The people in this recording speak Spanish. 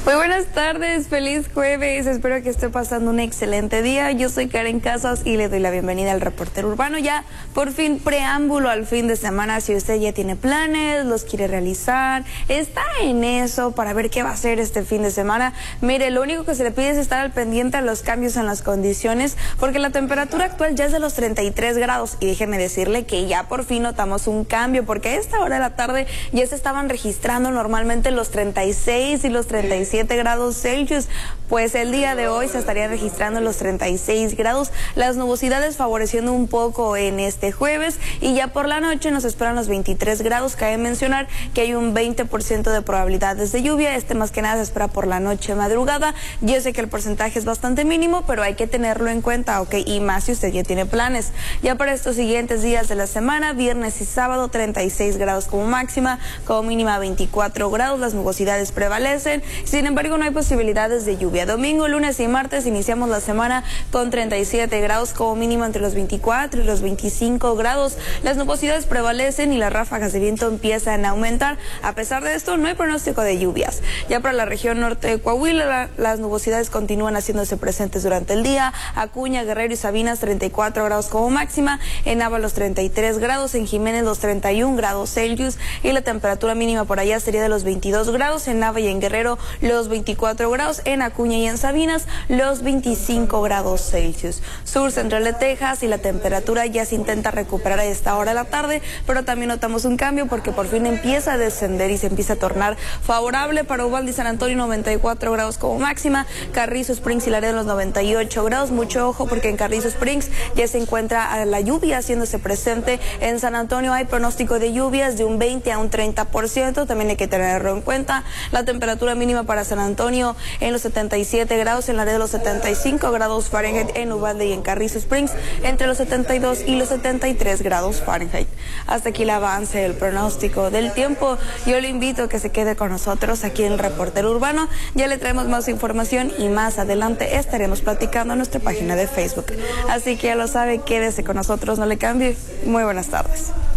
Muy buenas tardes, feliz jueves, espero que esté pasando un excelente día. Yo soy Karen Casas y le doy la bienvenida al Reportero Urbano. Ya por fin preámbulo al fin de semana. Si usted ya tiene planes, los quiere realizar, está en eso para ver qué va a hacer este fin de semana. Mire, lo único que se le pide es estar al pendiente a los cambios en las condiciones, porque la temperatura actual ya es de los 33 grados y déjeme decirle que ya por fin notamos un cambio, porque a esta hora de la tarde ya se estaban registrando normalmente los 36 y los 37 grados Celsius, pues el día de hoy se estaría registrando los 36 grados, las nubosidades favoreciendo un poco en este jueves, y ya por la noche nos esperan los 23 grados. Cabe mencionar que hay un 20% de probabilidades de lluvia, más que nada se espera por la noche madrugada. Yo sé que el porcentaje es bastante mínimo, pero hay que tenerlo en cuenta, ok, y más si usted ya tiene planes. Ya para estos siguientes días de la semana, viernes y sábado, 36 grados como máxima, como mínima 24 grados, las nubosidades prevalecen. Sin embargo, no hay posibilidades de lluvia. Domingo, lunes y martes iniciamos la semana con 37 grados como mínimo, entre los 24 y los 25 grados. Las nubosidades prevalecen y las ráfagas de viento empiezan a aumentar. A pesar de esto, no hay pronóstico de lluvias. Ya para la región norte de Coahuila, las nubosidades continúan haciéndose presentes durante el día. Acuña, Guerrero y Sabinas, 34 grados como máxima. En Nava los 33 grados. En Jiménez los 31 grados Celsius. Y la temperatura mínima por allá sería de los 22 grados. En Nava y en Guerrero los 24 grados, en Acuña y en Sabinas los 25 grados Celsius. Sur central de Texas, y la temperatura ya se intenta recuperar a esta hora de la tarde, pero también notamos un cambio porque por fin empieza a descender y se empieza a tornar favorable. Para Uvalde y San Antonio 94 grados como máxima, Carrizo Springs y Laredo los 98 grados. Mucho ojo porque en Carrizo Springs ya se encuentra la lluvia haciéndose presente. En San Antonio hay pronóstico de lluvias de un 20 a un 30%, también hay que tenerlo en cuenta. La temperatura mínima para San Antonio en los 77 grados, en Laredo los 75 grados Fahrenheit, en Uvalde y en Carrizo Springs entre los 72 y los 73 grados Fahrenheit. Hasta aquí el avance del pronóstico del tiempo. Yo le invito a que se quede con nosotros aquí en el Reportero Urbano. Ya le traemos más información y más adelante estaremos platicando en nuestra página de Facebook. Así que ya lo sabe, quédese con nosotros, no le cambie. Muy buenas tardes.